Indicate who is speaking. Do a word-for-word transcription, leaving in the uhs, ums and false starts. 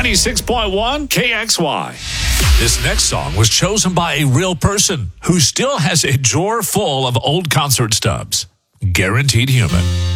Speaker 1: ninety-six point one K X Y.
Speaker 2: This next song was chosen by a real person who still has a drawer full of old concert stubs. Guaranteed Human.